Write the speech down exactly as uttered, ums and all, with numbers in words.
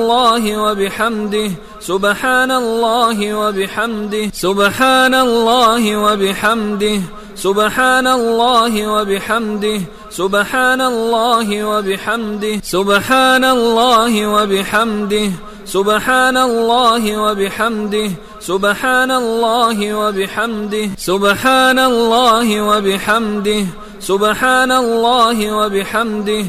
الله وبحمده سبحان الله وبحمده سبحان الله وبحمده سبحان الله وبحمده سبحان الله وبحمده سبحان الله وبحمده سبحان الله وبحمده سبحان الله وبحمده سبحان الله وبحمده سبحان الله وبحمده